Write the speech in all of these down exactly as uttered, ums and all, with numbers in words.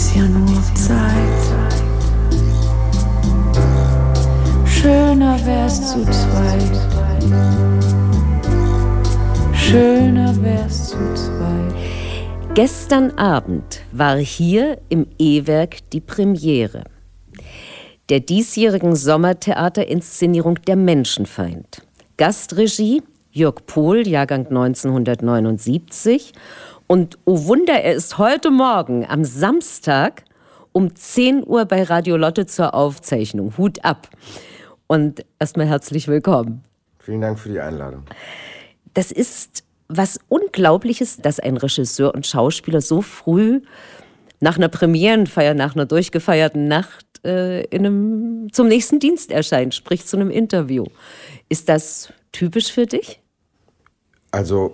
ist ja nur Zeit. Schöner wär's zu zweit. Schöner wär's zu zweit. Gestern Abend war hier im E-Werk die Premiere der diesjährigen Sommertheaterinszenierung Der Menschenfeind. Gastregie Jörg Pohl, Jahrgang neunzehnhundertneunundsiebzig. Und oh Wunder, er ist heute Morgen am Samstag um zehn Uhr bei Radio Lotte zur Aufzeichnung. Hut ab. Und erstmal herzlich willkommen. Vielen Dank für die Einladung. Das ist was Unglaubliches, dass ein Regisseur und Schauspieler so früh nach einer Premierenfeier, nach einer durchgefeierten Nacht äh, in einem, zum nächsten Dienst erscheint, sprich zu einem Interview. Ist das typisch für dich? Also,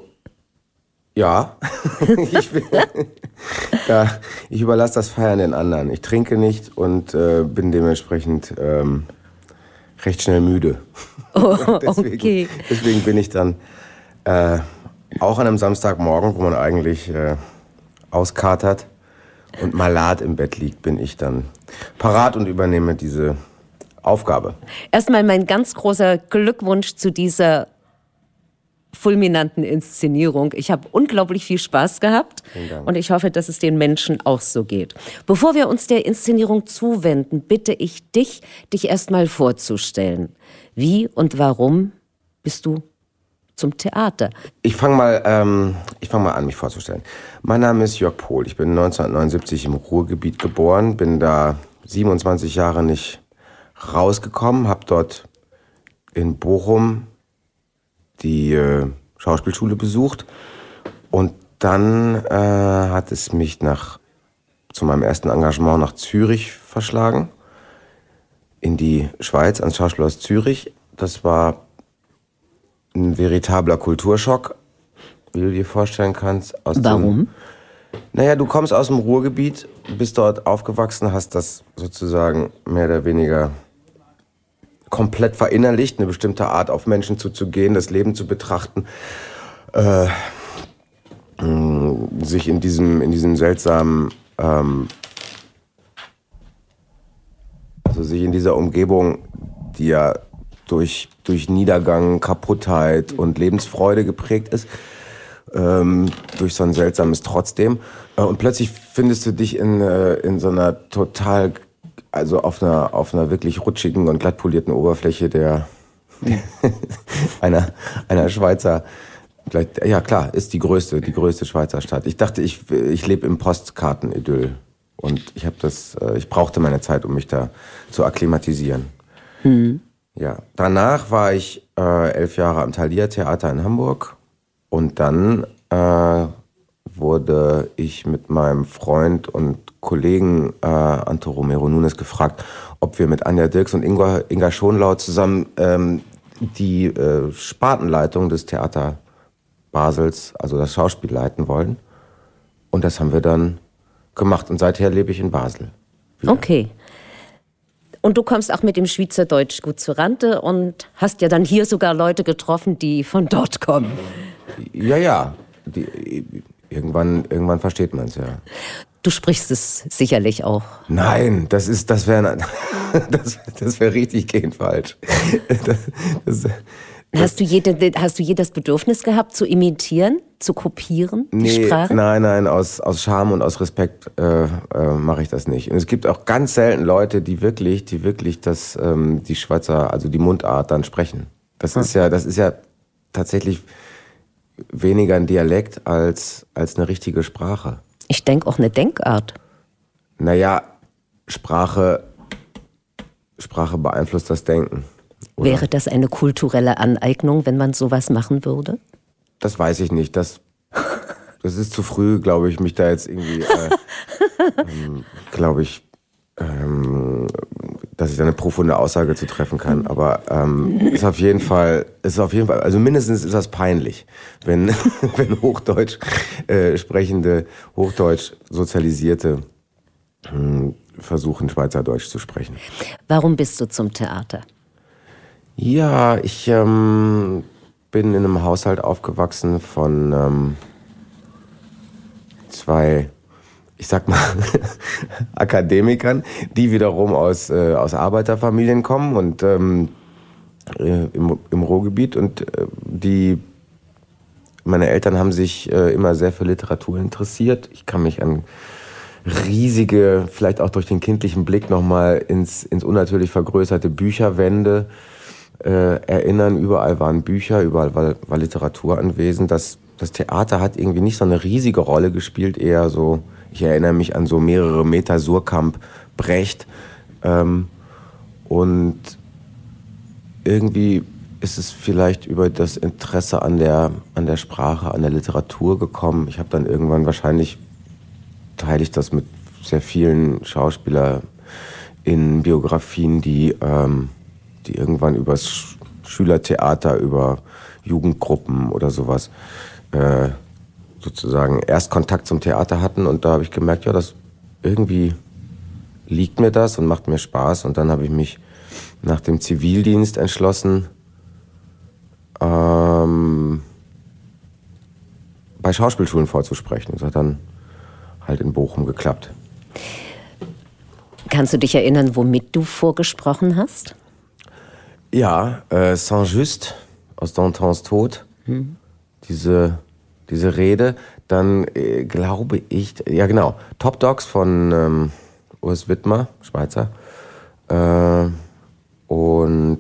ja. ich, bin, ja ich überlasse das Feiern den anderen. Ich trinke nicht und äh, bin dementsprechend ähm, recht schnell müde. Oh, deswegen, okay. Deswegen bin ich dann äh, auch an einem Samstagmorgen, wo man eigentlich äh, auskatert und malat im Bett liegt, bin ich dann parat und übernehme diese Aufgabe. Erstmal mein ganz großer Glückwunsch zu dieser fulminanten Inszenierung. Ich habe unglaublich viel Spaß gehabt und ich hoffe, dass es den Menschen auch so geht. Bevor wir uns der Inszenierung zuwenden, bitte ich dich, dich erstmal vorzustellen. Wie und warum bist du zum Theater? Ich fange mal, ähm, ich fang mal an, mich vorzustellen. Mein Name ist Jörg Pohl. Ich bin neunzehnhundertneunundsiebzig im Ruhrgebiet geboren, bin da siebenundzwanzig Jahre nicht rausgekommen, habe dort in Bochum die äh, Schauspielschule besucht und dann äh, hat es mich nach, zu meinem ersten Engagement nach Zürich verschlagen, in die Schweiz, ans Schauspielhaus Zürich. Das war ein veritabler Kulturschock, wie du dir vorstellen kannst. Aus Warum? Dem, naja, du kommst aus dem Ruhrgebiet, bist dort aufgewachsen, hast das sozusagen mehr oder weniger komplett verinnerlicht, eine bestimmte Art auf Menschen zuzugehen, das Leben zu betrachten, äh, sich in diesem, in diesem seltsamen, ähm, also sich in dieser Umgebung, die ja durch, durch Niedergang, Kaputtheit und Lebensfreude geprägt ist, ähm, durch so ein seltsames Trotzdem. Äh, und plötzlich findest du dich in, äh, in so einer total, also auf einer, auf einer wirklich rutschigen und glattpolierten Oberfläche der, einer, einer Schweizer, vielleicht, ja klar, ist die größte, die größte Schweizer Stadt. Ich dachte, ich, ich lebe im Postkartenidyll und ich habe das, ich brauchte meine Zeit, um mich da zu akklimatisieren. Hm. Ja, danach war ich äh, elf Jahre am Thalia Theater in Hamburg und dann äh, wurde ich mit meinem Freund und Kollegen äh, Anto Romero Nunes gefragt, ob wir mit Anja Dirks und Inga, Inga Schonlau zusammen ähm, die äh, Spartenleitung des Theater Basels, also das Schauspiel, leiten wollen. Und das haben wir dann gemacht und seither lebe ich in Basel. Wieder. Okay. Und du kommst auch mit dem Schweizerdeutsch gut zur Rande und hast ja dann hier sogar Leute getroffen, die von dort kommen. Ja, ja. Die, irgendwann, irgendwann versteht man es, ja. Du sprichst es sicherlich auch. Nein, das ist, das wäre, das, das wäre richtig gehend falsch. Das, das, das, hast du jede, hast du je das Bedürfnis gehabt, zu imitieren, zu kopieren, die nee, Sprache? Nein, nein, aus, aus Scham und aus Respekt äh, äh, mache ich das nicht. Und es gibt auch ganz selten Leute, die wirklich, die wirklich das, ähm, die Schweizer, also die Mundart dann sprechen. Das hm. ist ja, das ist ja tatsächlich weniger ein Dialekt als, als eine richtige Sprache. Ich denke auch eine Denkart. Naja, Sprache, Sprache beeinflusst das Denken. Oder? Wäre das eine kulturelle Aneignung, wenn man sowas machen würde? Das weiß ich nicht. Das, das ist zu früh, glaube ich, mich da jetzt irgendwie, äh, ähm, glaube ich, ähm, dass ich da eine profunde Aussage zu treffen kann. Aber ähm, ist auf jeden Fall, ist auf jeden Fall, also mindestens ist das peinlich, wenn, wenn Hochdeutsch äh, sprechende, Hochdeutsch sozialisierte äh, versuchen, Schweizerdeutsch zu sprechen. Warum bist du zum Theater? Ja, ich ähm, bin in einem Haushalt aufgewachsen von ähm, zwei, ich ich sag mal, Akademikern, die wiederum aus, äh, aus Arbeiterfamilien kommen und ähm, äh, im, im Ruhrgebiet und äh, die, meine Eltern haben sich äh, immer sehr für Literatur interessiert. Ich kann mich an riesige, vielleicht auch durch den kindlichen Blick nochmal ins, ins unnatürlich vergrößerte Bücherwände äh, erinnern. Überall waren Bücher, überall war, war Literatur anwesend. Das, das Theater hat irgendwie nicht so eine riesige Rolle gespielt, eher so, ich erinnere mich an so mehrere Meter Surkamp, Brecht. Ähm, und irgendwie ist es vielleicht über das Interesse an der, an der Sprache, an der Literatur gekommen. Ich habe dann irgendwann, wahrscheinlich teile ich das mit sehr vielen Schauspielern in Biografien, die, ähm, die irgendwann über das Schülertheater, über Jugendgruppen oder sowas äh, sozusagen erst Kontakt zum Theater hatten. Und da habe ich gemerkt, ja, das irgendwie liegt mir das und macht mir Spaß. Und dann habe ich mich nach dem Zivildienst entschlossen, ähm, bei Schauspielschulen vorzusprechen. Das hat dann halt in Bochum geklappt. Kannst du dich erinnern, womit du vorgesprochen hast? Ja, äh, Saint-Just aus Dantons Tod. Hm. Diese, diese Rede. Dann äh, glaube ich, ja genau, Top Dogs von ähm, Urs Widmer, Schweizer. Äh, und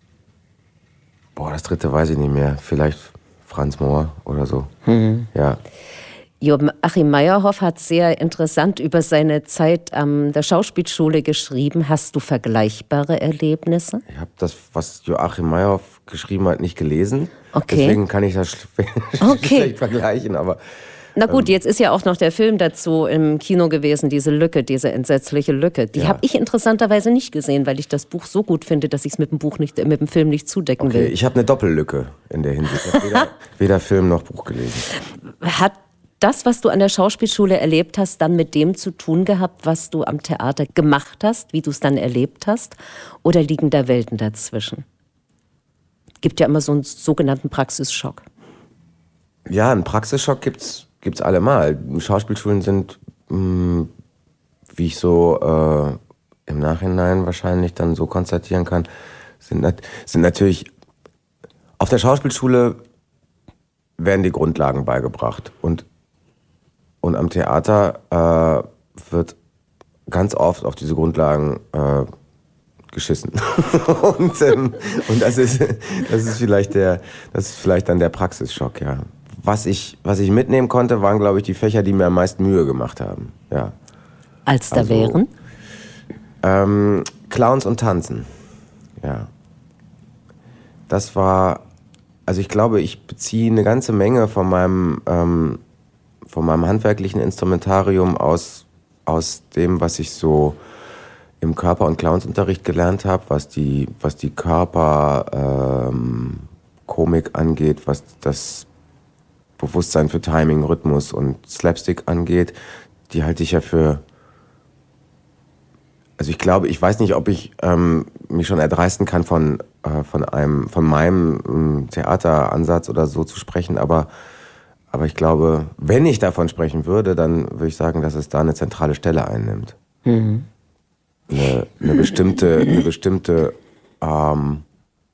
boah, das dritte weiß ich nicht mehr. Vielleicht Franz Mohr oder so. Hm. Ja. Joachim Meyerhoff hat sehr interessant über seine Zeit an der Schauspielschule geschrieben. Hast du vergleichbare Erlebnisse? Ich habe das, was Joachim Meyerhoff geschrieben hat, nicht gelesen. Okay. Deswegen kann ich das okay. schlecht vergleichen. Aber, Na gut, ähm, jetzt ist ja auch noch der Film dazu im Kino gewesen, diese Lücke, diese entsetzliche Lücke. Die ja. habe ich interessanterweise nicht gesehen, weil ich das Buch so gut finde, dass ich es mit dem Buch nicht, mit dem Film nicht zudecken okay, will. Ich habe eine Doppellücke in der Hinsicht. Ich habe weder, weder Film noch Buch gelesen. Hat das, was du an der Schauspielschule erlebt hast, dann mit dem zu tun gehabt, was du am Theater gemacht hast, wie du es dann erlebt hast? Oder liegen da Welten dazwischen? Gibt ja immer so einen sogenannten Praxisschock. Ja, einen Praxisschock gibt's gibt's allemal. Schauspielschulen sind, mh, wie ich so äh, im Nachhinein wahrscheinlich dann so konstatieren kann, sind, nat- sind natürlich auf der Schauspielschule werden die Grundlagen beigebracht und Und am Theater äh, wird ganz oft auf diese Grundlagen äh, geschissen. und ähm, und das, ist, das, ist vielleicht der, das ist vielleicht dann der Praxisschock, ja. Was ich, was ich mitnehmen konnte, waren, glaube ich, die Fächer, die mir am meisten Mühe gemacht haben. Ja. Als da also, wären? Ähm, Clowns und Tanzen. Ja. Das war, also ich glaube, ich beziehe eine ganze Menge von meinem ähm, von meinem handwerklichen Instrumentarium aus, aus dem, was ich so im Körper- und Clownsunterricht gelernt habe, was die, was die Körperkomik ähm, angeht, was das Bewusstsein für Timing, Rhythmus und Slapstick angeht, die halte ich ja für, also ich glaube, ich weiß nicht, ob ich ähm, mich schon erdreisten kann, von, äh, von einem, von meinem ähm, Theateransatz oder so zu sprechen, aber Aber ich glaube, wenn ich davon sprechen würde, dann würde ich sagen, dass es da eine zentrale Stelle einnimmt. Mhm. Eine, eine bestimmte, eine bestimmte ähm,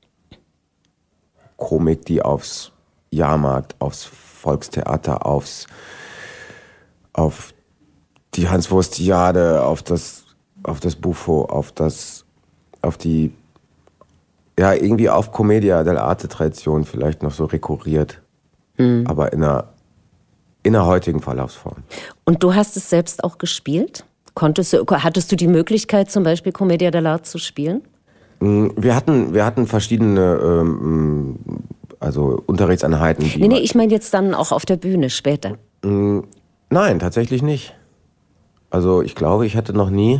Komik, die aufs Jahrmarkt, aufs Volkstheater, aufs, auf die Hanswurstiade, auf das, auf das Buffo, auf das, auf die, ja, irgendwie auf Commedia dell'arte-Tradition vielleicht noch so rekurriert. Mhm. Aber in einer, in einer heutigen Verlaufsform. Und du hast es selbst auch gespielt? Konntest du, hattest du die Möglichkeit, zum Beispiel Commedia dell'arte zu spielen? Wir hatten, wir hatten verschiedene ähm, also Unterrichtseinheiten. Die nee, nee, ich meine jetzt dann auch auf der Bühne später. Nein, tatsächlich nicht. Also ich glaube, ich hatte noch nie,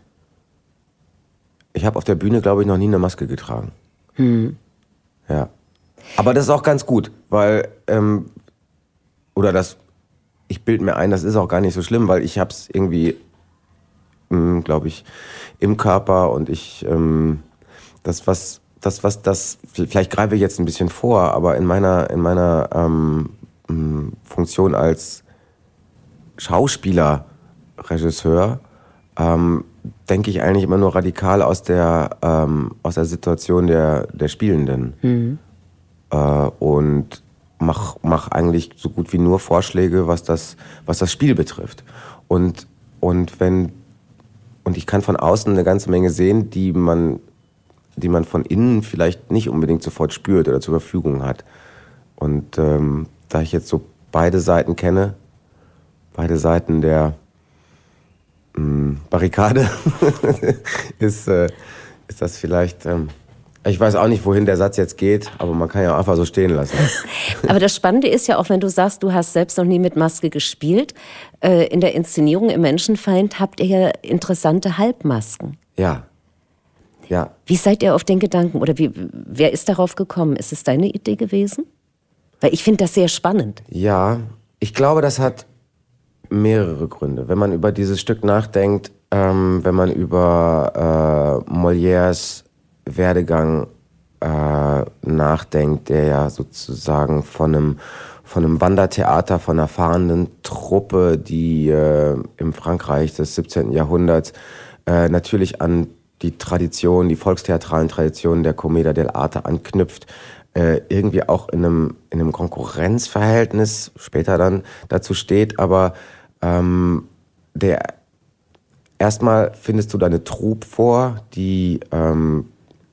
ich habe auf der Bühne, glaube ich, noch nie eine Maske getragen. Mhm. Ja. Aber das ist auch ganz gut, weil, ähm, oder das, ich bilde mir ein, das ist auch gar nicht so schlimm, weil ich habe es irgendwie, glaube ich, im Körper und ich, ähm, das, was, das, was, das, vielleicht greife ich jetzt ein bisschen vor, aber in meiner, in meiner ähm, Funktion als Schauspieler Regisseur ähm, denke ich eigentlich immer nur radikal aus der, ähm, aus der Situation der, der Spielenden. Mhm. Äh, und mach, mach eigentlich so gut wie nur Vorschläge, was das, was das Spiel betrifft. Und, und, wenn, und ich kann von außen eine ganze Menge sehen, die man, die man von innen vielleicht nicht unbedingt sofort spürt oder zur Verfügung hat. Und ähm, da ich jetzt so beide Seiten kenne, beide Seiten der mh, Barrikade, ist, äh, ist das vielleicht... Ähm, ich weiß auch nicht, wohin der Satz jetzt geht, aber man kann ja einfach so stehen lassen. Aber das Spannende ist ja auch, wenn du sagst, du hast selbst noch nie mit Maske gespielt, äh, in der Inszenierung im Menschenfeind habt ihr ja interessante Halbmasken. Ja. Ja. Wie seid ihr auf den Gedanken, oder wie, wer ist darauf gekommen? Ist es deine Idee gewesen? Weil ich finde das sehr spannend. Ja, ich glaube, das hat mehrere Gründe. Wenn man über dieses Stück nachdenkt, ähm, wenn man über äh, Molières Werdegang äh, nachdenkt, der ja sozusagen von einem, von einem Wandertheater, von einer fahrenden Truppe, die äh, im Frankreich des siebzehnten Jahrhunderts äh, natürlich an die Tradition, die volkstheatralen Traditionen der Commedia dell'arte anknüpft, äh, irgendwie auch in einem, in einem Konkurrenzverhältnis später dann dazu steht, aber ähm, der erstmal findest du da eine Troupe vor, die ähm,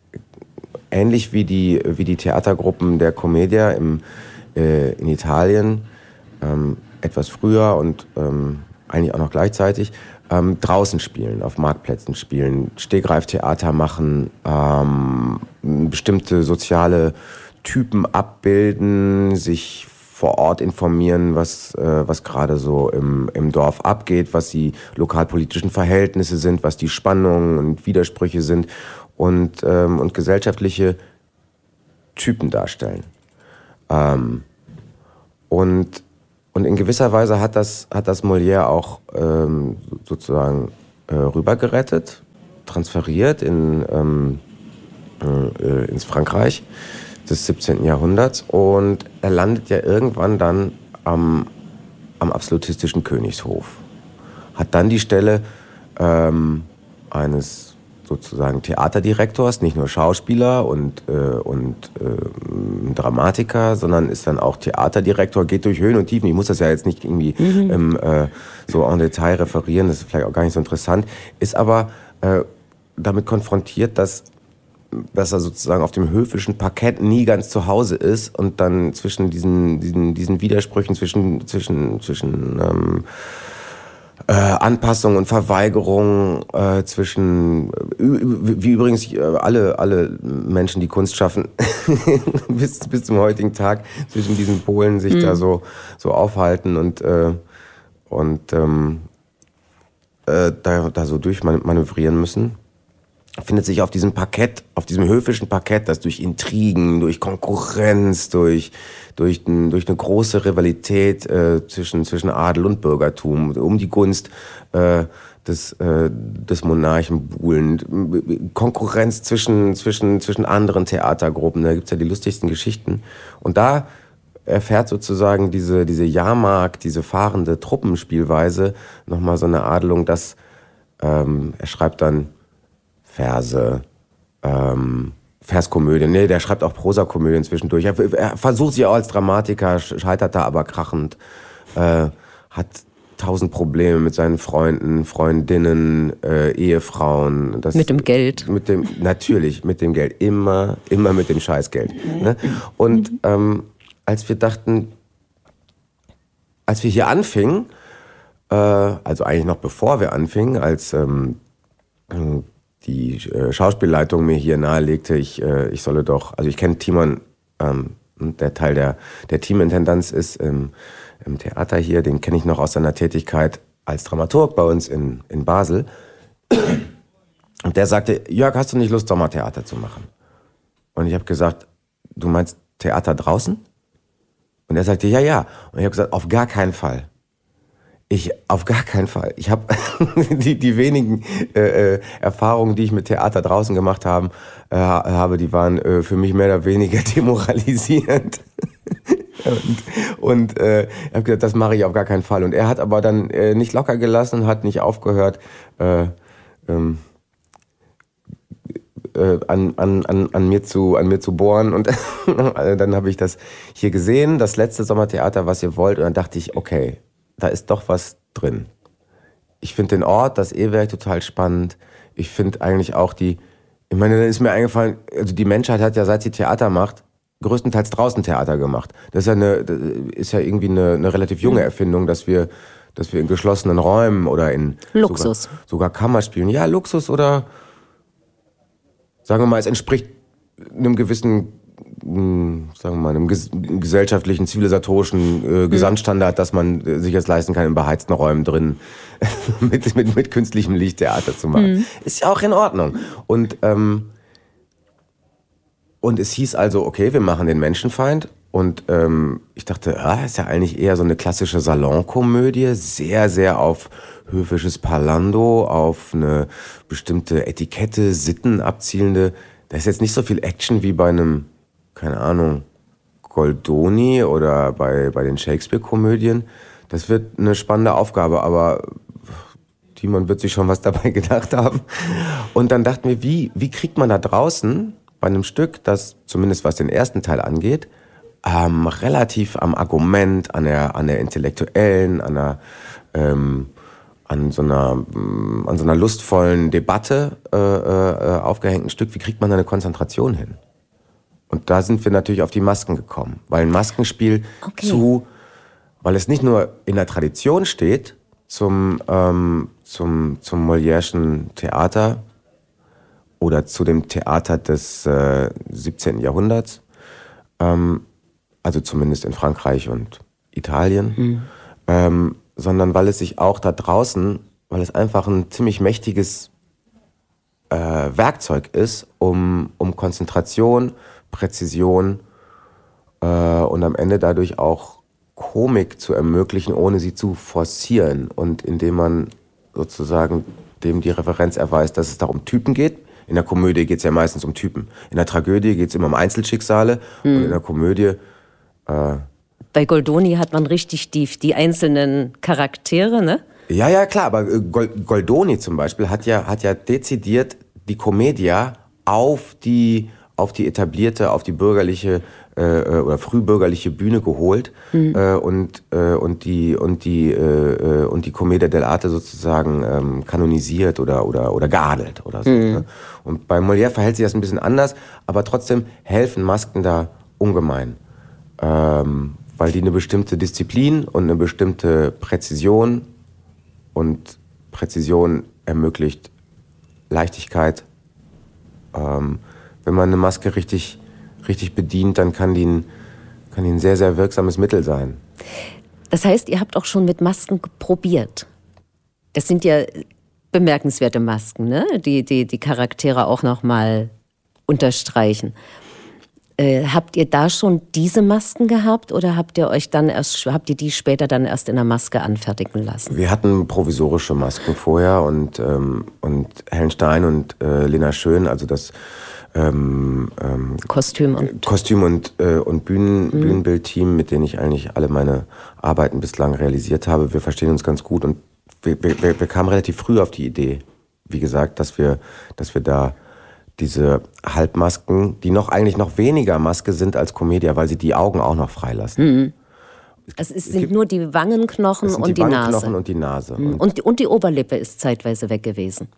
ähnlich wie die, wie die Theatergruppen der Commedia im, äh, in Italien, ähm, etwas früher und ähm, eigentlich auch noch gleichzeitig, ähm, draußen spielen, auf Marktplätzen spielen, Stegreiftheater machen, ähm, bestimmte soziale Typen abbilden, sich vor Ort informieren, was, äh, was gerade so im, im Dorf abgeht, was die lokalpolitischen Verhältnisse sind, was die Spannungen und Widersprüche sind. Und, ähm, und gesellschaftliche Typen darstellen. Ähm, und, und in gewisser Weise hat das, hat das Molière auch ähm, sozusagen äh, rübergerettet, transferiert in, ähm, äh, ins Frankreich des siebzehnten Jahrhunderts. Und er landet ja irgendwann dann am, am absolutistischen Königshof. Hat dann die Stelle ähm, eines sozusagen Theaterdirektors, nicht nur Schauspieler und, äh, und äh, Dramatiker, sondern ist dann auch Theaterdirektor, geht durch Höhen und Tiefen. Ich muss das ja jetzt nicht irgendwie mhm. ähm, äh, so en Detail referieren, das ist vielleicht auch gar nicht so interessant, ist aber äh, damit konfrontiert, dass, dass er sozusagen auf dem höfischen Parkett nie ganz zu Hause ist und dann zwischen diesen, diesen, diesen Widersprüchen, zwischen, zwischen, zwischen ähm, Äh, Anpassung und Verweigerung äh, zwischen, äh, wie übrigens äh, alle, alle Menschen, die Kunst schaffen, bis, bis zum heutigen Tag zwischen diesen Polen sich mhm. da so, so aufhalten und, äh, und ähm, äh, da, da so durchmanövrieren müssen. Findet sich auf diesem Parkett, auf diesem höfischen Parkett, das durch Intrigen, durch Konkurrenz, durch, durch, ein, durch eine große Rivalität äh, zwischen, zwischen Adel und Bürgertum, um die Gunst äh, des, äh, des Monarchen buhlend, Konkurrenz zwischen, zwischen, zwischen anderen Theatergruppen, da gibt's ja die lustigsten Geschichten. Und da erfährt sozusagen diese, diese Jahrmarkt, diese fahrende Truppenspielweise nochmal so eine Adelung, dass ähm, er schreibt dann Verse, ähm, Verskomödien, nee, der schreibt auch Prosakomödien zwischendurch. Er, er versucht sich auch als Dramatiker, scheitert da aber krachend, äh, hat tausend Probleme mit seinen Freunden, Freundinnen, äh, Ehefrauen. Das, mit dem Geld. Mit dem, natürlich, mit dem Geld. Immer, immer mit dem Scheißgeld. Ne? Und ähm, als wir dachten, als wir hier anfingen, äh, also eigentlich noch bevor wir anfingen, als ähm, die äh, Schauspielleitung mir hier nahelegte, ich, äh, ich solle doch, also ich kenne Timon, ähm, der Teil der, der Teamintendanz ist im, im Theater hier, den kenne ich noch aus seiner Tätigkeit als Dramaturg bei uns in, in Basel. Und der sagte, Jörg, hast du nicht Lust, Sommertheater zu machen? Und ich habe gesagt, du meinst Theater draußen? Und er sagte, ja, ja. Und ich habe gesagt, auf gar keinen Fall. Ich, auf gar keinen Fall. Ich habe die, die wenigen äh, äh, Erfahrungen, die ich mit Theater draußen gemacht haben, äh, habe, die waren äh, für mich mehr oder weniger demoralisierend. und und äh, ich habe gesagt, das mache ich auf gar keinen Fall. Und er hat aber dann äh, nicht locker gelassen, hat nicht aufgehört, äh, ähm, äh, an, an, an, an, mir zu, an mir zu bohren. Und dann habe ich das hier gesehen, das letzte Sommertheater, was ihr wollt. Und dann dachte ich, okay, da ist doch was drin. Ich finde den Ort, das E-Werk, total spannend. Ich finde eigentlich auch die, ich meine, dann ist mir eingefallen, also die Menschheit hat ja, seit sie Theater macht, größtenteils draußen Theater gemacht. Das ist ja, eine, das ist ja irgendwie eine, eine relativ junge Erfindung, dass wir, dass wir in geschlossenen Räumen oder in Luxus. Sogar, sogar Kammer spielen. Ja, Luxus oder sagen wir mal, es entspricht einem gewissen, sagen wir mal, einem ges- gesellschaftlichen, zivilisatorischen äh, Gesamtstandard, dass man äh, sich jetzt leisten kann, in beheizten Räumen drin mit, mit, mit künstlichem Licht Theater zu machen. Mhm. Ist ja auch in Ordnung. Und ähm, Und es hieß also, okay, wir machen den Menschenfeind. Und ähm, ich dachte, ah, ist ja eigentlich eher so eine klassische Salonkomödie, sehr, sehr auf höfisches Parlando, auf eine bestimmte Etikette, Sitten abzielende. Da ist jetzt nicht so viel Action wie bei einem, keine Ahnung, Goldoni oder bei, bei den Shakespeare-Komödien. Das wird eine spannende Aufgabe, aber Timon wird sich schon was dabei gedacht haben. Und dann dachten wir, wie, wie kriegt man da draußen bei einem Stück, das zumindest was den ersten Teil angeht, ähm, relativ am Argument, an der, an der intellektuellen, an der, ähm, an so einer, an so einer lustvollen Debatte äh, äh, aufgehängten Stück, wie kriegt man da eine Konzentration hin? Und da sind wir natürlich auf die Masken gekommen, weil ein Maskenspiel okay. zu, weil es nicht nur in der Tradition steht zum, ähm, zum, zum Molière'schen Theater, oder zu dem Theater des äh, siebzehnten. Jahrhunderts, ähm, also zumindest in Frankreich und Italien, mhm. ähm, sondern weil es sich auch da draußen, weil es einfach ein ziemlich mächtiges äh, Werkzeug ist, um, um Konzentration, Präzision äh, und am Ende dadurch auch Komik zu ermöglichen, ohne sie zu forcieren und indem man sozusagen dem die Referenz erweist, dass es da um Typen geht. In der Komödie geht es ja meistens um Typen. In der Tragödie geht es immer um Einzelschicksale. Hm. Und in der Komödie... Äh, Bei Goldoni hat man richtig die, die einzelnen Charaktere, ne? Ja, ja, klar. Aber Goldoni zum Beispiel hat ja, hat ja dezidiert die Commedia auf die, auf die etablierte, auf die bürgerliche äh, oder frühbürgerliche Bühne geholt mhm. äh, und, äh, und die, und die, äh, und die Commedia dell'arte sozusagen ähm, kanonisiert oder, oder, oder geadelt oder so. Mhm. Ne? Und bei Molière verhält sich das ein bisschen anders, aber trotzdem helfen Masken da ungemein. Ähm, weil die eine bestimmte Disziplin und eine bestimmte Präzision und Präzision ermöglicht Leichtigkeit. Ähm, wenn man eine Maske richtig, richtig bedient, dann kann die, ein, kann die ein sehr, sehr wirksames Mittel sein. Das heißt, ihr habt auch schon mit Masken probiert. Das sind ja bemerkenswerte Masken, ne? die, die die Charaktere auch noch mal unterstreichen. Äh, habt ihr da schon diese Masken gehabt oder habt ihr euch dann erst, habt ihr die später dann erst in der Maske anfertigen lassen? Wir hatten provisorische Masken vorher und, ähm, und Helen Stein und äh, Lena Schön, also das ähm, ähm, Kostüm und Kostüm und, äh, und Bühnen, mhm. Bühnenbildteam, mit denen ich eigentlich alle meine Arbeiten bislang realisiert habe. Wir verstehen uns ganz gut und wir, wir, wir kamen relativ früh auf die Idee, wie gesagt, dass wir, dass wir da diese Halbmasken, die noch eigentlich noch weniger Maske sind als Commedia, weil sie die Augen auch noch freilassen. Mhm. Es, ist, es sind nur die Wangenknochen und die, die Nase. Wangenknochen und die Nase. Mhm. Und, die, und die Oberlippe ist zeitweise weg gewesen.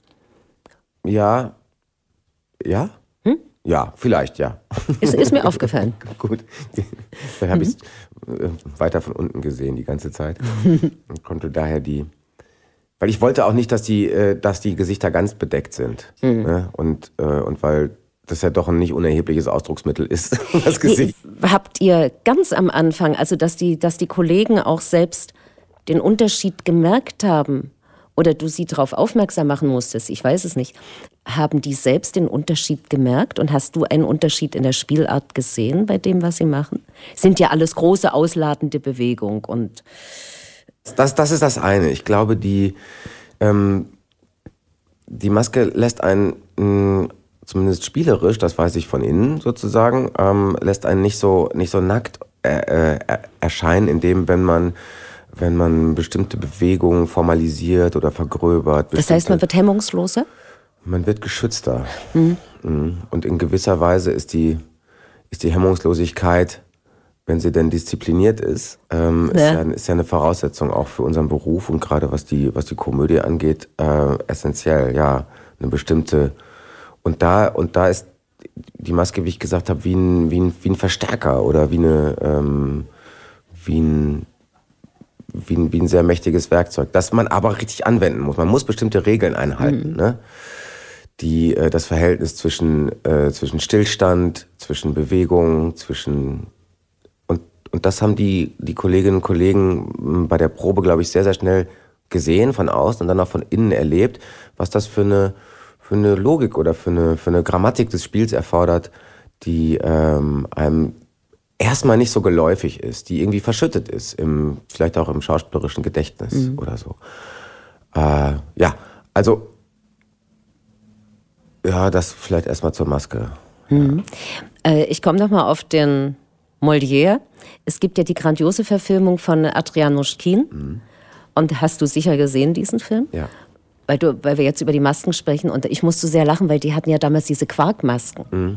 Ja. Ja? Hm? Ja, vielleicht, ja. Ist, ist mir aufgefallen. Gut. Dann habe mhm. ich es weiter von unten gesehen die ganze Zeit. Und konnte daher die... Weil ich wollte auch nicht, dass die, dass die Gesichter ganz bedeckt sind. Mhm. Ne? Und, und weil das ja doch ein nicht unerhebliches Ausdrucksmittel ist, das Gesicht. Habt ihr ganz am Anfang, also dass die, dass die Kollegen auch selbst den Unterschied gemerkt haben, oder du sie darauf aufmerksam machen musstest, ich weiß es nicht, haben die selbst den Unterschied gemerkt und hast du einen Unterschied in der Spielart gesehen bei dem, was sie machen? Sind ja alles große, ausladende Bewegung und... Das, das ist das eine. Ich glaube, die, ähm, die Maske lässt einen, mh, zumindest spielerisch, das weiß ich von innen sozusagen, ähm, lässt einen nicht so, nicht so nackt äh, äh, erscheinen, indem, wenn man, wenn man bestimmte Bewegungen formalisiert oder vergröbert. Das heißt, man wird hemmungsloser? Man wird geschützter. Mhm. Und in gewisser Weise ist die, ist die Hemmungslosigkeit, wenn sie denn diszipliniert ist, ähm, ja. Ist, ja, ist ja eine Voraussetzung auch für unseren Beruf und gerade was die, was die Komödie angeht, äh, essentiell, ja, eine bestimmte. Und da, und da ist die Maske, wie ich gesagt habe, wie ein, wie ein, wie ein Verstärker oder wie, eine, ähm, wie, ein, wie, ein, wie ein sehr mächtiges Werkzeug, das man aber richtig anwenden muss. Man muss bestimmte Regeln einhalten, mhm. ne? Die, äh, das Verhältnis zwischen, äh, zwischen Stillstand, zwischen Bewegung, zwischen... Und, und das haben die, die Kolleginnen und Kollegen bei der Probe, glaube ich, sehr, sehr schnell gesehen von außen und dann auch von innen erlebt, was das für eine... für eine Logik oder für eine, für eine Grammatik des Spiels erfordert, die ähm, einem erstmal nicht so geläufig ist, die irgendwie verschüttet ist, im, vielleicht auch im schauspielerischen Gedächtnis mhm. oder so. Äh, ja, also, ja, das vielleicht erstmal zur Maske. Mhm. Ja. Äh, ich komme nochmal auf den Molière. Es gibt ja die grandiose Verfilmung von Adrian Muschkin. Mhm. Und hast du sicher gesehen, diesen Film? Ja. Weil, du, weil wir jetzt über die Masken sprechen und ich musste sehr lachen, weil die hatten ja damals diese Quarkmasken. Mhm.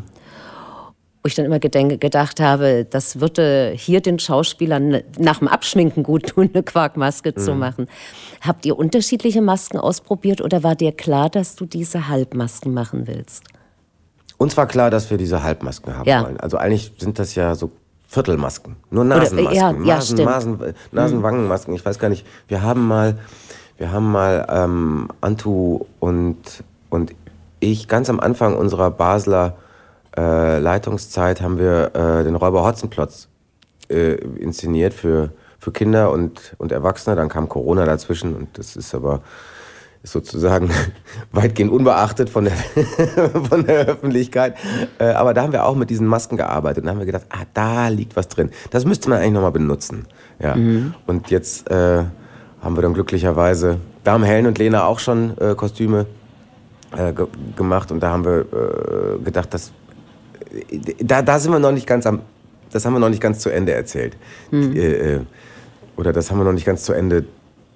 Wo ich dann immer gedenke, gedacht habe, das würde hier den Schauspielern nach dem Abschminken gut tun, eine Quarkmaske mhm. zu machen. Habt ihr unterschiedliche Masken ausprobiert oder war dir klar, dass du diese Halbmasken machen willst? Uns war klar, dass wir diese Halbmasken haben ja. wollen. Also eigentlich sind das ja so Viertelmasken, nur Nasenmasken, oder, ja, Nasen, ja, Nasen, Nasenwangenmasken. Ich weiß gar nicht, wir haben mal... Wir haben mal ähm, Antu und, und ich ganz am Anfang unserer Basler äh, Leitungszeit haben wir äh, den Räuber Hotzenplotz äh, inszeniert für, für Kinder und, und Erwachsene. Dann kam Corona dazwischen und das ist aber ist sozusagen weitgehend unbeachtet von der, von der Öffentlichkeit. Äh, aber da haben wir auch mit diesen Masken gearbeitet und haben wir gedacht, ah, da liegt was drin. Das müsste man eigentlich nochmal benutzen. Ja. Mhm. Und jetzt... Äh, haben wir dann glücklicherweise, da haben Helen und Lena auch schon äh, Kostüme äh, ge- gemacht und da haben wir äh, gedacht, dass, äh, da, da sind wir noch nicht ganz am, das haben wir noch nicht ganz zu Ende erzählt. Mhm. Die, äh, oder das haben wir noch nicht ganz zu Ende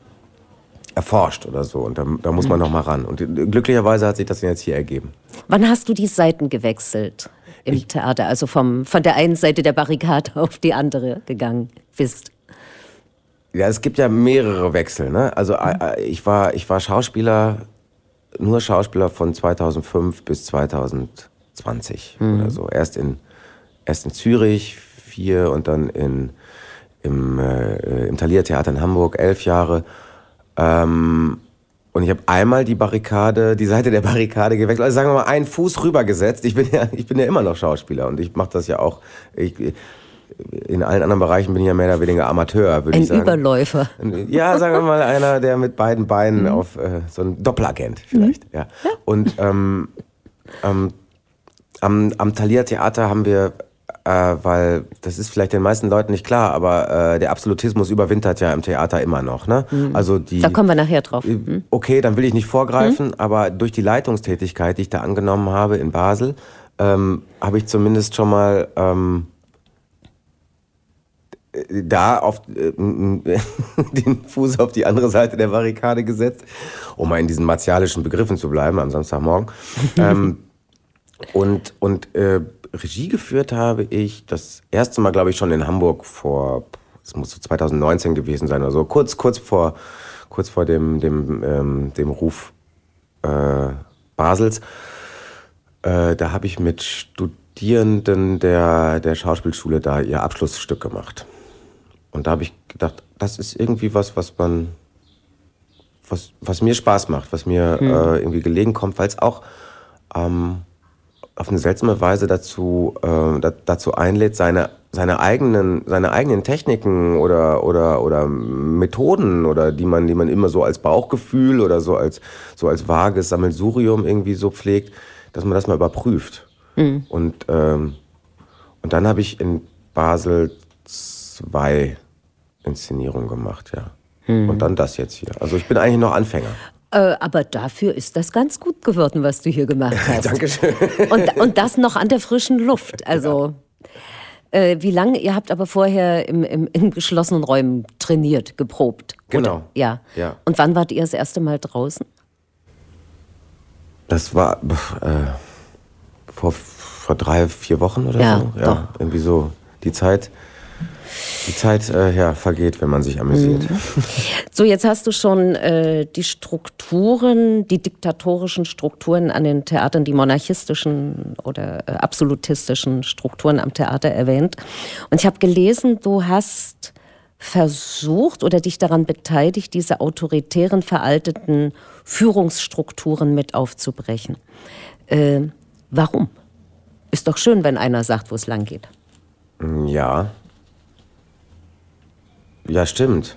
erforscht oder so und da, da muss man mhm. noch mal ran. Und äh, glücklicherweise hat sich das jetzt hier ergeben. Wann hast du die Seiten gewechselt im ich, Theater? Also vom, von der einen Seite der Barrikade auf die andere gegangen bist? Ja, es gibt ja mehrere Wechsel, ne? Also ich war, ich war Schauspieler, nur Schauspieler von zweitausendfünf bis zweitausendzwanzig mhm. oder so. Erst in, erst in Zürich vier und dann in, im, äh, im Thalia Theater in Hamburg elf Jahre. Ähm, und ich habe einmal die Barrikade, die Seite der Barrikade gewechselt. Also sagen wir mal, einen Fuß rübergesetzt. Ich bin ja, ich bin ja immer noch Schauspieler und ich mache das ja auch... Ich, in allen anderen Bereichen bin ich ja mehr oder weniger Amateur, würde ich sagen. Ein Überläufer. Ja, sagen wir mal, einer, der mit beiden Beinen mhm. auf äh, so ein Doppelagent vielleicht. Mhm. Ja. Und ähm, ähm, am, am Thalia Theater haben wir, äh, weil das ist vielleicht den meisten Leuten nicht klar, aber äh, der Absolutismus überwintert ja im Theater immer noch. Ne? Mhm. Also die, da kommen wir nachher drauf. Mhm. Okay, dann will ich nicht vorgreifen, mhm. aber durch die Leitungstätigkeit, die ich da angenommen habe in Basel, ähm, habe ich zumindest schon mal... Ähm, da auf äh, den Fuß auf die andere Seite der Barrikade gesetzt, um mal in diesen martialischen Begriffen zu bleiben am Samstagmorgen. ähm, und und äh, Regie geführt habe ich das erste Mal, glaube ich, schon in Hamburg vor, es muss so zweitausendneunzehn gewesen sein oder so, kurz kurz vor kurz vor dem dem ähm, dem Ruf äh, Basels. Äh, da habe ich mit Studierenden der der Schauspielschule da ihr Abschlussstück gemacht. Und da habe ich gedacht, das ist irgendwie was, was man, was, was mir Spaß macht, was mir mhm. äh, irgendwie gelegen kommt, weil es auch ähm, auf eine seltsame Weise dazu, äh, da, dazu einlädt, seine, seine eigenen, seine eigenen Techniken oder, oder, oder Methoden oder die man, die man immer so als Bauchgefühl oder so als, so als vages Sammelsurium irgendwie so pflegt, dass man das mal überprüft. Mhm. Und, ähm, und dann habe ich in Basel zwei Inszenierungen gemacht, ja. Hm. Und dann das jetzt hier. Also ich bin eigentlich noch Anfänger. Äh, aber dafür ist das ganz gut geworden, was du hier gemacht hast. Dankeschön. Und, und das noch an der frischen Luft. Also Äh, wie lange? Ihr habt aber vorher im, im, in geschlossenen Räumen trainiert, geprobt. Genau. Oder? Ja. Ja. Und wann wart ihr das erste Mal draußen? Das war äh, vor, vor drei, vier Wochen oder Ja, so. Ja, doch. irgendwie so. Die Zeit, die Zeit äh, ja, vergeht, wenn man sich amüsiert. Mhm. So, jetzt hast du schon äh, die Strukturen, die diktatorischen Strukturen an den Theatern, die monarchistischen oder äh, absolutistischen Strukturen am Theater erwähnt. Und ich habe gelesen, du hast versucht oder dich daran beteiligt, diese autoritären, veralteten Führungsstrukturen mit aufzubrechen. Äh, warum? Ist doch schön, wenn einer sagt, wo es lang geht. Ja. Ja, stimmt.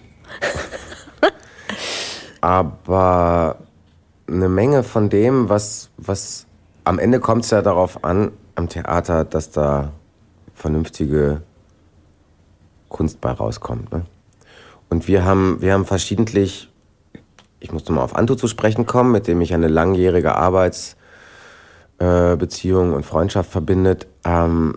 Aber eine Menge von dem, was, was am Ende kommt es ja darauf an, am Theater, dass da vernünftige Kunst bei rauskommt. Ne? Und wir haben, wir haben verschiedentlich, ich musste mal auf Anto zu sprechen kommen, mit dem ich eine langjährige Arbeitsbeziehung äh, und Freundschaft verbindet, ähm,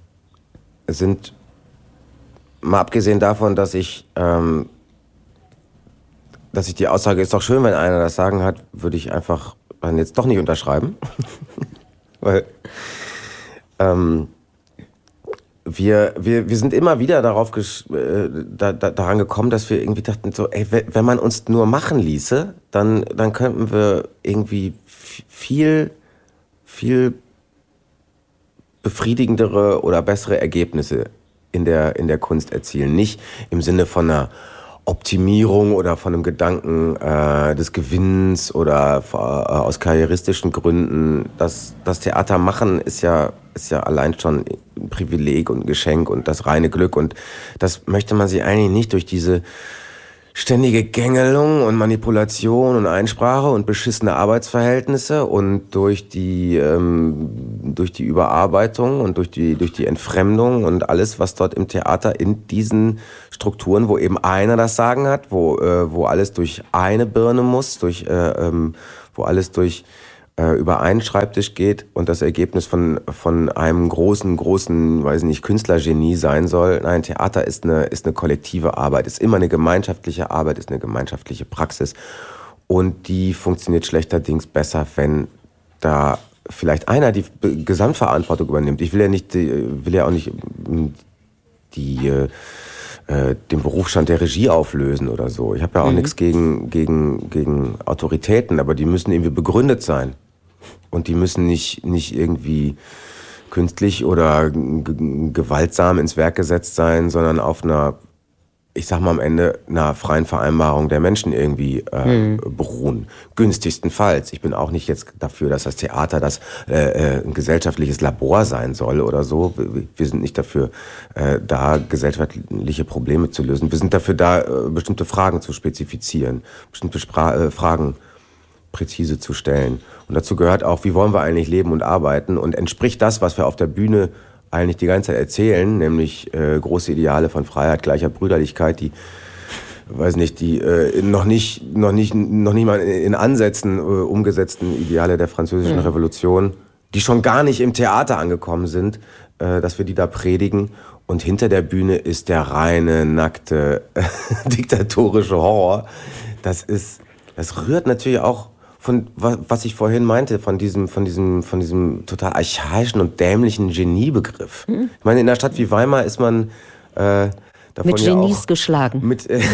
sind, mal abgesehen davon, dass ich, ähm, dass ich die Aussage, ist doch schön, wenn einer das Sagen hat, würde ich einfach dann jetzt doch nicht unterschreiben. Weil, ähm, Wir, wir, wir sind immer wieder darauf gesch- äh, da, da, daran gekommen, dass wir irgendwie dachten, so, ey, wenn man uns nur machen ließe, dann, dann könnten wir irgendwie f- viel, viel befriedigendere oder bessere Ergebnisse in der, in der Kunst erzielen. Nicht im Sinne von einer Optimierung oder von einem Gedanken äh, des Gewinns oder äh, aus karrieristischen Gründen. Das, das Theater machen ist ja, ist ja allein schon ein Privileg und ein Geschenk und das reine Glück. Und das möchte man sich eigentlich nicht durch diese ständige Gängelung und Manipulation und Einsprache und beschissene Arbeitsverhältnisse und durch die, ähm, durch die Überarbeitung und durch die, durch die Entfremdung und alles, was dort im Theater in diesen Strukturen, wo eben einer das Sagen hat, wo, äh, wo alles durch eine Birne muss, durch, äh, ähm, wo alles durch äh, über einen Schreibtisch geht und das Ergebnis von, von einem großen, großen, weiß nicht, Künstlergenie sein soll. Nein, Theater ist eine, ist eine kollektive Arbeit, ist immer eine gemeinschaftliche Arbeit, ist eine gemeinschaftliche Praxis und die funktioniert schlechterdings besser, wenn da vielleicht einer die Gesamtverantwortung übernimmt. Ich will ja nicht, will ja auch nicht die, äh, den Berufsstand der Regie auflösen oder so. Ich habe ja auch mhm. nichts gegen, gegen, gegen Autoritäten, aber die müssen irgendwie begründet sein. Und die müssen nicht, nicht irgendwie künstlich oder g- gewaltsam ins Werk gesetzt sein, sondern auf einer, ich sag mal am Ende, einer freien Vereinbarung der Menschen irgendwie äh, mhm. beruhen. Günstigstenfalls. Ich bin auch nicht jetzt dafür, dass das Theater das äh, ein gesellschaftliches Labor sein soll oder so. Wir sind nicht dafür äh, da, gesellschaftliche Probleme zu lösen. Wir sind dafür da, äh, bestimmte Fragen zu spezifizieren, bestimmte Spra- äh, Fragen präzise zu stellen. Und dazu gehört auch, wie wollen wir eigentlich leben und arbeiten? Und entspricht das, was wir auf der Bühne eigentlich die ganze Zeit erzählen, nämlich äh, große Ideale von Freiheit, gleicher Brüderlichkeit, die, weiß nicht, die äh, noch nicht, noch nicht, noch nicht mal in Ansätzen äh, umgesetzten Ideale der Französischen mhm. Revolution, die schon gar nicht im Theater angekommen sind, äh, dass wir die da predigen. Und hinter der Bühne ist der reine, nackte, äh, diktatorische Horror. Das ist, das rührt natürlich auch von was ich vorhin meinte, von diesem, von diesem, von diesem total archaischen und dämlichen Geniebegriff. Mhm. Ich meine, in einer Stadt wie Weimar ist man äh, davon mit ja Genies auch geschlagen. Mit, äh,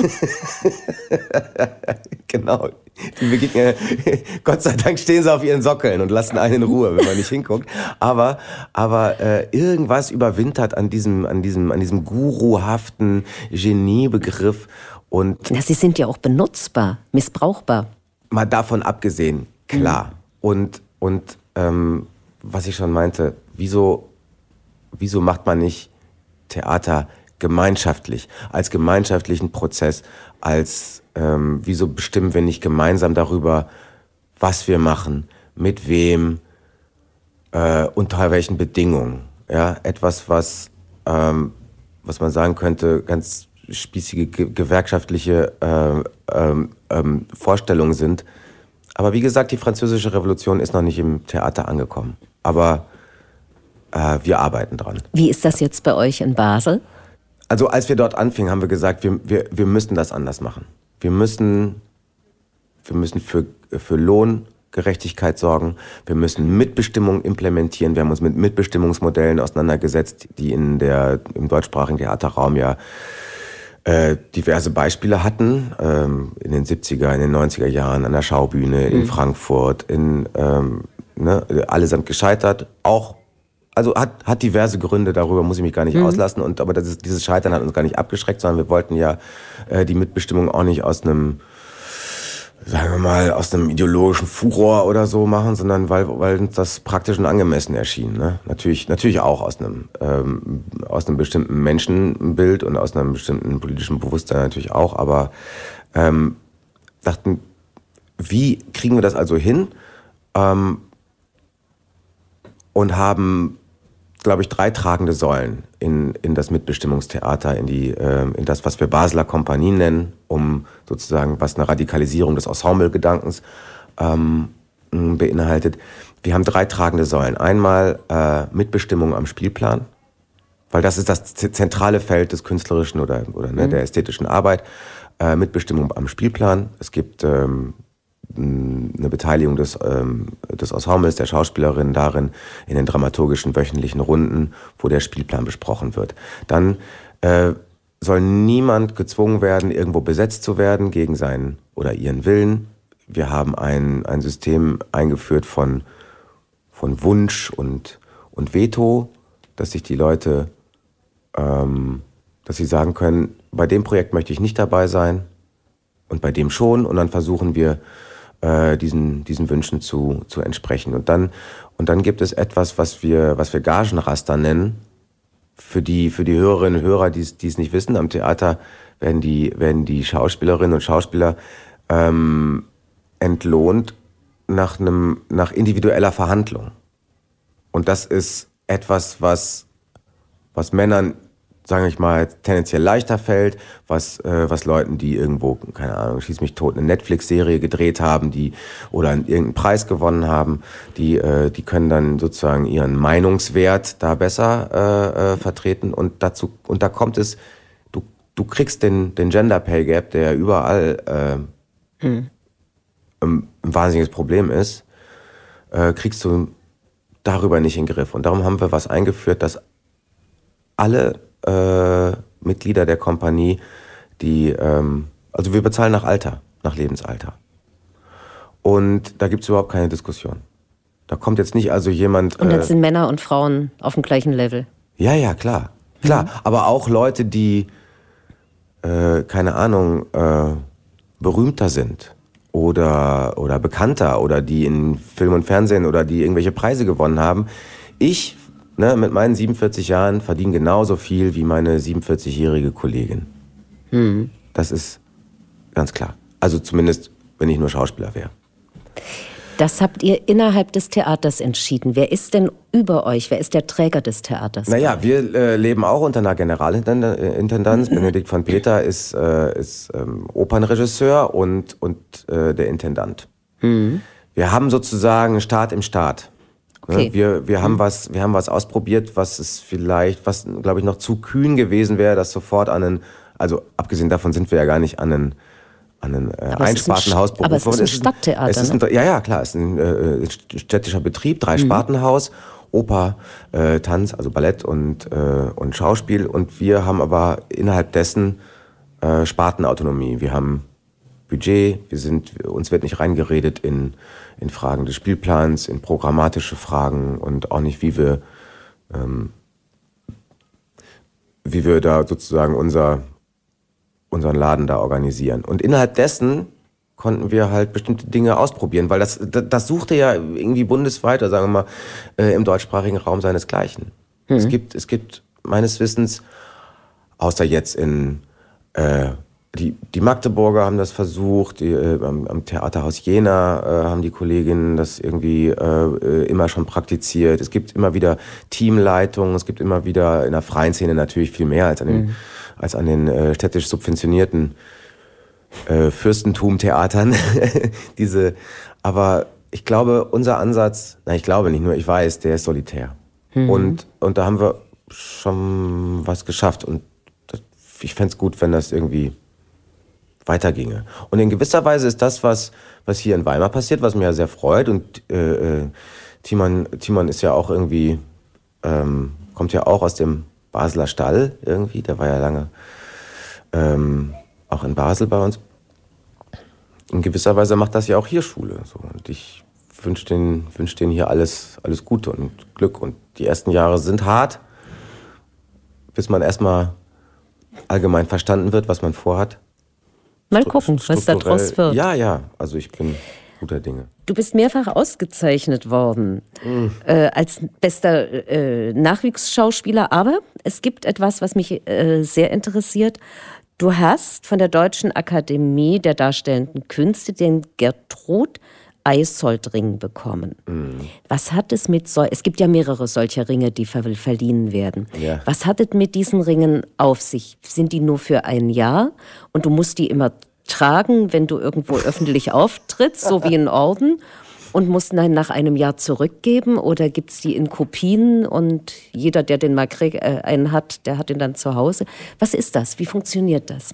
genau. Die begegnen, Gott sei Dank stehen sie auf ihren Sockeln und lassen einen in Ruhe, wenn man nicht hinguckt. Aber, aber äh, irgendwas überwintert an diesem, an diesem, an diesem guruhaften Geniebegriff. Und ja, sie sind ja auch benutzbar, missbrauchbar. Mal davon abgesehen, klar. Mhm. Und, und ähm, was ich schon meinte, wieso, wieso macht man nicht Theater gemeinschaftlich, als gemeinschaftlichen Prozess, als ähm, wieso bestimmen wir nicht gemeinsam darüber, was wir machen, mit wem, äh, unter welchen Bedingungen. Ja? Etwas, was, ähm, was man sagen könnte, ganz spießige ge- gewerkschaftliche äh, ähm, ähm, Vorstellungen sind. Aber wie gesagt, die Französische Revolution ist noch nicht im Theater angekommen. Aber äh, wir arbeiten dran. Wie ist das jetzt bei euch in Basel? Also als wir dort anfingen, haben wir gesagt, wir, wir, wir müssen das anders machen. Wir müssen, wir müssen für, für Lohngerechtigkeit sorgen. Wir müssen Mitbestimmung implementieren. Wir haben uns mit Mitbestimmungsmodellen auseinandergesetzt, die in der, im deutschsprachigen Theaterraum ja äh, diverse Beispiele hatten. Ähm, in den siebziger, in den neunziger Jahren an der Schaubühne, in mhm. Frankfurt, in, ähm, ne, allesamt gescheitert. Auch Also hat, hat diverse Gründe, darüber muss ich mich gar nicht mhm. auslassen. Und, aber das ist, dieses Scheitern hat uns gar nicht abgeschreckt, sondern wir wollten ja äh, die Mitbestimmung auch nicht aus einem, sagen wir mal, aus einem ideologischen Furor oder so machen, sondern weil, weil uns das praktisch und angemessen erschien. Ne? Natürlich, natürlich auch aus einem, ähm, aus einem bestimmten Menschenbild und aus einem bestimmten politischen Bewusstsein natürlich auch. Aber ähm, dachten, wie kriegen wir das also hin? Ähm, und haben, glaube ich, drei tragende Säulen in, in das Mitbestimmungstheater, in, die, äh, in das, was wir Basler Kompanie nennen, um sozusagen, was eine Radikalisierung des Ensemble-Gedankens ähm, beinhaltet. Wir haben drei tragende Säulen. Einmal äh, Mitbestimmung am Spielplan, weil das ist das zentrale Feld des künstlerischen oder, oder ne, mhm. der ästhetischen Arbeit. Äh, Mitbestimmung am Spielplan. Es gibt ähm, eine Beteiligung des, ähm, des Ensembles, der Schauspielerin darin, in den dramaturgischen wöchentlichen Runden, wo der Spielplan besprochen wird. Dann äh, soll niemand gezwungen werden, irgendwo besetzt zu werden, gegen seinen oder ihren Willen. Wir haben ein, ein System eingeführt von, von Wunsch und, und Veto, dass sich die Leute, ähm, dass sie sagen können, bei dem Projekt möchte ich nicht dabei sein und bei dem schon. Und dann versuchen wir, diesen, diesen Wünschen zu, zu entsprechen. Und dann, und dann gibt es etwas, was wir, was wir Gagenraster nennen. Für die, für die Hörerinnen und Hörer, die es, die es nicht wissen, am Theater werden die, werden die Schauspielerinnen und Schauspieler ähm, entlohnt nach einem, nach individueller Verhandlung. Und das ist etwas, was, was Männern, sage ich mal, tendenziell leichter fällt, was, äh, was Leuten, die irgendwo, keine Ahnung, schieß mich tot, eine Netflix-Serie gedreht haben, die oder irgendeinen Preis gewonnen haben, die, äh, die können dann sozusagen ihren Meinungswert da besser äh, äh, vertreten. Und dazu, und da kommt es, du, du kriegst den, den Gender Pay Gap, der überall äh, hm. ein, ein wahnsinniges Problem ist, äh, kriegst du darüber nicht in den Griff. Und darum haben wir was eingeführt, dass alle Äh, Mitglieder der Kompanie, die, ähm, also wir bezahlen nach Alter, nach Lebensalter. Und da gibt es überhaupt keine Diskussion. Da kommt jetzt nicht also jemand... Und jetzt äh, sind Männer und Frauen auf dem gleichen Level. Ja, ja, klar. Klar, mhm. aber auch Leute, die, äh, keine Ahnung, äh, berühmter sind oder, oder bekannter oder die in Film und Fernsehen oder die irgendwelche Preise gewonnen haben. Ich Ne, mit meinen siebenundvierzig Jahren verdiene genauso viel wie meine siebenundvierzigjährige Kollegin. Mhm. Das ist ganz klar. Also zumindest, wenn ich nur Schauspieler wäre. Das habt ihr innerhalb des Theaters entschieden. Wer ist denn über euch? Wer ist der Träger des Theaters? Naja, wir äh, leben auch unter einer Generalintendanz. Mhm. Benedikt von Peter ist, äh, ist ähm, Opernregisseur und, und äh, der Intendant. Mhm. Wir haben sozusagen Staat im Staat. Okay. Wir, wir, haben was, wir haben was ausprobiert, was es vielleicht, was glaube ich noch zu kühn gewesen wäre, das sofort an einen, also abgesehen davon sind wir ja gar nicht an einen, an einen äh, Einspartenhaus berufen. Aber es ist ein Stadttheater, es ist ein, ne? Ja, ja, klar, es ist ein äh, städtischer Betrieb, Drei-Spartenhaus, mhm. Oper, äh, Tanz, also Ballett und, äh, und Schauspiel. Und wir haben aber innerhalb dessen äh, Spartenautonomie. Wir haben Budget, wir sind, uns wird nicht reingeredet in, in Fragen des Spielplans, in programmatische Fragen und auch nicht, wie wir, ähm, wie wir da sozusagen unser, unseren Laden da organisieren. Und innerhalb dessen konnten wir halt bestimmte Dinge ausprobieren, weil das, das, das suchte ja irgendwie bundesweit, oder sagen wir mal, äh, im deutschsprachigen Raum seinesgleichen. Mhm. Es gibt, es gibt meines Wissens, außer jetzt in, äh, Die, die Magdeburger haben das versucht, die, äh, am, am Theaterhaus Jena äh, haben die Kolleginnen das irgendwie äh, immer schon praktiziert. Es gibt immer wieder Teamleitungen, es gibt immer wieder in der freien Szene natürlich viel mehr als an den, mhm. als an den äh, städtisch subventionierten äh, Fürstentum-Theatern. Diese, aber ich glaube, unser Ansatz, na ich glaube nicht nur, ich weiß, der ist solitär. Mhm. Und, und da haben wir schon was geschafft. Und das, ich fände es gut, wenn das irgendwie weiterginge. Und in gewisser Weise ist das, was, was hier in Weimar passiert, was mir ja sehr freut. Und äh, äh, Timon, Timon ist ja auch irgendwie, ähm, kommt ja auch aus dem Basler Stall irgendwie. Der war ja lange ähm, auch in Basel bei uns. In gewisser Weise macht das ja auch hier Schule. So. Und ich wünsche denen, wünsch denen hier alles, alles Gute und Glück. Und die ersten Jahre sind hart, bis man erstmal allgemein verstanden wird, was man vorhat. Mal gucken, was da draus wird. Ja, ja, also ich bin guter Dinge. Du bist mehrfach ausgezeichnet worden mhm. äh, als bester äh, Nachwuchsschauspieler, aber es gibt etwas, was mich äh, sehr interessiert. Du hast von der Deutschen Akademie der Darstellenden Künste den Gertrud Eysoldt-Ring bekommen. Mhm. Was hat es mit so, es gibt ja mehrere solcher Ringe, die ver verliehen werden. Ja. Was hat es mit diesen Ringen auf sich? Sind die nur für ein Jahr und du musst die immer tragen, wenn du irgendwo öffentlich auftrittst, so wie ein Orden, und musst dann nach einem Jahr zurückgeben? Oder gibt es die in Kopien und jeder, der den mal krieg, äh, einen hat, der hat ihn dann zu Hause? Was ist das? Wie funktioniert das?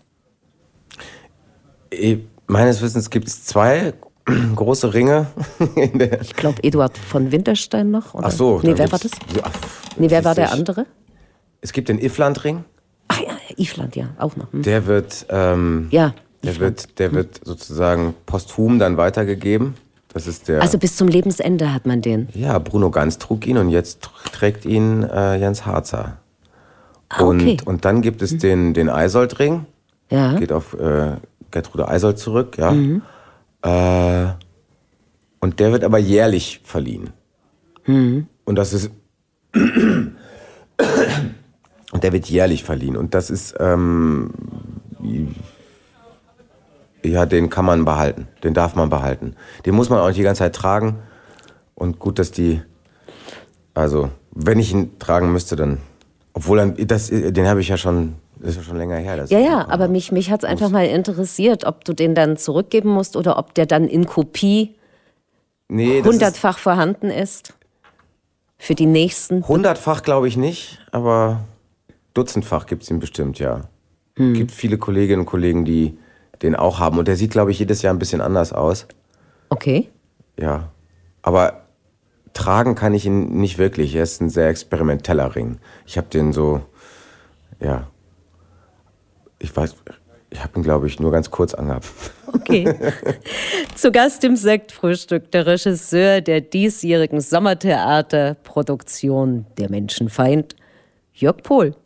Meines Wissens gibt es zwei große Ringe. In der ich glaube, Eduard von Winterstein noch. Oder? Ach so. Nee, wer war das? Ach, nee, wer war der andere? Es gibt den Iffland-Ring. Ach ja, Iffland, ja, auch noch. Hm. Der wird, ähm, ja, der wird, der hm. wird sozusagen posthum dann weitergegeben. Das ist der. Also bis zum Lebensende hat man den? Ja, Bruno Ganz trug ihn und jetzt trägt ihn äh, Jens Harzer. Ah, und, okay. und dann gibt es hm. den, den Eysoldt-Ring. Ja. Geht auf äh, Gertrude Eysoldt zurück, ja. Mhm. Äh, und der wird aber jährlich verliehen. Mhm. Und das ist. Und der wird jährlich verliehen. Und das ist. Ähm, ja, den kann man behalten. Den darf man behalten. Den muss man auch nicht die ganze Zeit tragen. Und gut, dass die. Also, wenn ich ihn tragen müsste, dann. Obwohl, dann, das, den habe ich ja schon. Das ist ja schon länger her. Ja, ja, aber mich, mich hat es einfach mal interessiert, ob du den dann zurückgeben musst oder ob der dann in Kopie nee, hundertfach ist vorhanden ist. Für die nächsten. Hundertfach glaube ich nicht, aber dutzendfach gibt es ihn bestimmt, ja. Es hm. gibt viele Kolleginnen und Kollegen, die den auch haben. Und der sieht, glaube ich, jedes Jahr ein bisschen anders aus. Okay. Ja, aber tragen kann ich ihn nicht wirklich. Er ist ein sehr experimenteller Ring. Ich habe den so, ja, ich weiß, ich habe ihn, glaube ich, nur ganz kurz angehabt. Okay. Zu Gast im Sektfrühstück der Regisseur der diesjährigen Sommertheaterproduktion Der Menschenfeind, Jörg Pohl.